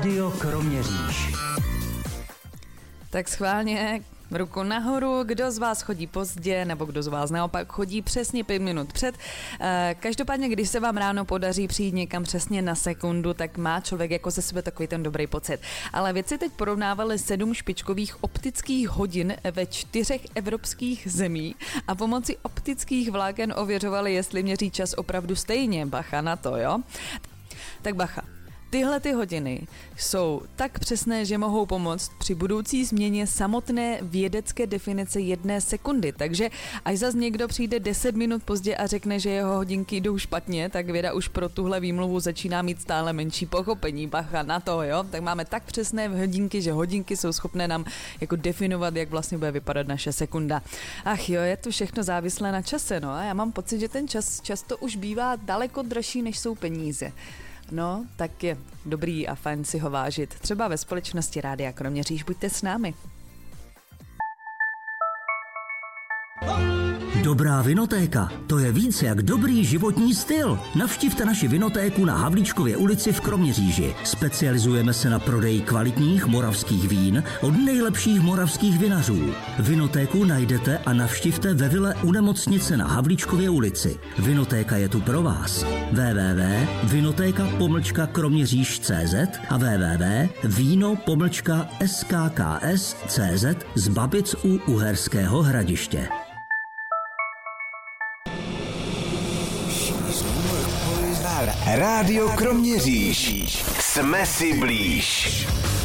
Rádio Kroměříž. Tak schválně ruku nahoru, kdo z vás chodí pozdě, nebo kdo z vás naopak chodí přesně 5 minut před. Každopádně, když se vám ráno podaří přijít někam přesně na sekundu, tak má člověk jako ze sebe takový ten dobrý pocit. Ale vědci teď porovnávali 7 špičkových optických hodin ve 4 evropských zemí a pomocí optických vláken ověřovali, jestli měří čas opravdu stejně. Bacha na to, jo? Tak bacha. Tyhle ty hodiny jsou tak přesné, že mohou pomoct při budoucí změně samotné vědecké definice 1 sekundy. Takže až zas někdo přijde 10 minut pozdě a řekne, že jeho hodinky jdou špatně, tak věda už pro tuhle výmluvu začíná mít stále menší pochopení. Bacha na to, jo? Tak máme tak přesné hodinky, že hodinky jsou schopné nám jako definovat, jak vlastně bude vypadat naše sekunda. Ach jo, je to všechno závislé na čase, no a já mám pocit, že ten čas často už bývá daleko dražší, než jsou peníze. No, tak je dobrý a fajn si ho vážit. Třeba ve společnosti Rádia Kroměříž. Buďte s námi. Dobrá vinotéka, to je více jak dobrý životní styl. Navštivte naši vinotéku na Havlíčkově ulici v Kroměříži. Specializujeme se na prodej kvalitních moravských vín od nejlepších moravských vinařů. Vinotéku najdete a navštivte ve vile u nemocnice na Havlíčkově ulici. Vinotéka je tu pro vás. www.vinoteka-kroměříž.cz a www.víno-skks.cz z Babic u Uherského Hradiště. Rádio Kroměříž. Jsme si blíž.